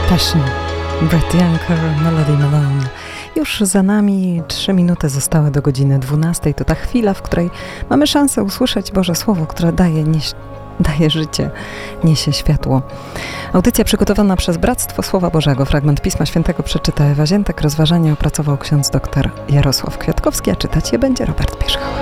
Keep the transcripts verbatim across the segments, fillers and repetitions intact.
Passion, Brett Younger, Melody Malone. Już za nami trzy minuty zostały do godziny dwunastej. To ta chwila, w której mamy szansę usłyszeć Boże Słowo, które daje, nieś, daje życie, niesie światło. Audycja przygotowana przez Bractwo Słowa Bożego. Fragment Pisma Świętego przeczyta Ewa Ziętek. Rozważanie opracował ksiądz dr Jarosław Kwiatkowski, a czytać je będzie Robert Pierzchała.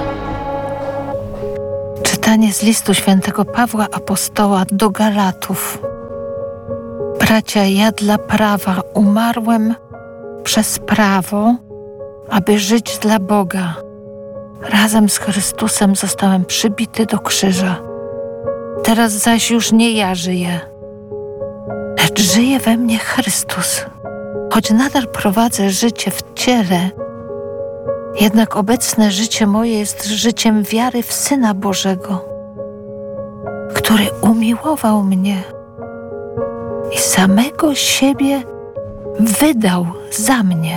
Czytanie z listu świętego Pawła Apostoła do Galatów. Bracia, ja dla prawa umarłem przez prawo, aby żyć dla Boga. Razem z Chrystusem zostałem przybity do krzyża. Teraz zaś już nie ja żyję, lecz żyje we mnie Chrystus. Choć nadal prowadzę życie w ciele, jednak obecne życie moje jest życiem wiary w Syna Bożego, który umiłował mnie i samego siebie wydał za mnie.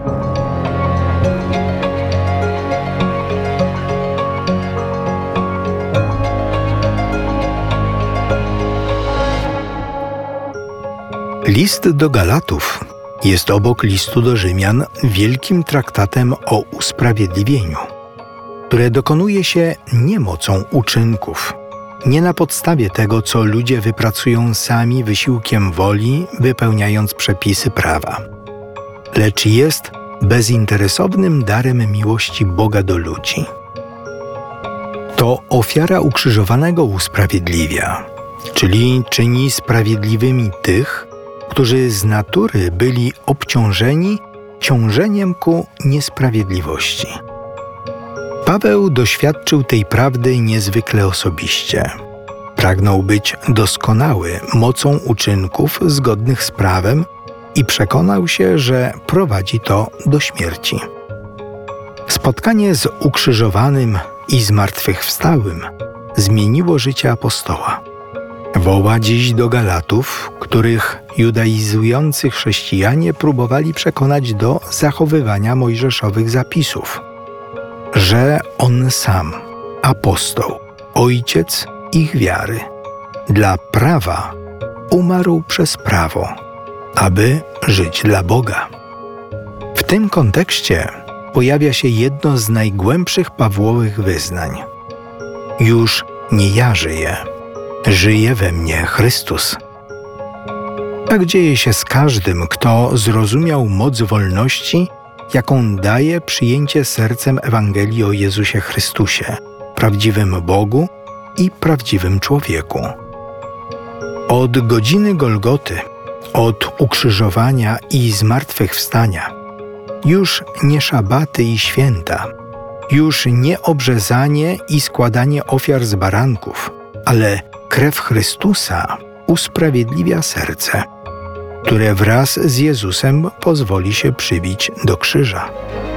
List do Galatów jest obok listu do Rzymian wielkim traktatem o usprawiedliwieniu, które dokonuje się nie mocą uczynków, nie na podstawie tego, co ludzie wypracują sami wysiłkiem woli, wypełniając przepisy prawa, lecz jest bezinteresownym darem miłości Boga do ludzi. To ofiara ukrzyżowanego usprawiedliwia, czyli czyni sprawiedliwymi tych, którzy z natury byli obciążeni ciążeniem ku niesprawiedliwości. Paweł doświadczył tej prawdy niezwykle osobiście. Pragnął być doskonały mocą uczynków zgodnych z prawem i przekonał się, że prowadzi to do śmierci. Spotkanie z ukrzyżowanym i zmartwychwstałym zmieniło życie apostoła. Woła dziś do Galatów, których judaizujący chrześcijanie próbowali przekonać do zachowywania mojżeszowych zapisów, że on sam, apostoł, ojciec ich wiary, dla prawa umarł przez prawo, aby żyć dla Boga. W tym kontekście pojawia się jedno z najgłębszych Pawłowych wyznań. Już nie ja żyję, żyje we mnie Chrystus. Tak dzieje się z każdym, kto zrozumiał moc wolności, jaką daje przyjęcie sercem Ewangelii o Jezusie Chrystusie, prawdziwym Bogu i prawdziwym człowieku. Od godziny Golgoty, od ukrzyżowania i zmartwychwstania, już nie szabaty i święta, już nie obrzezanie i składanie ofiar z baranków, ale krew Chrystusa usprawiedliwia serce, które wraz z Jezusem pozwoli się przybić do krzyża.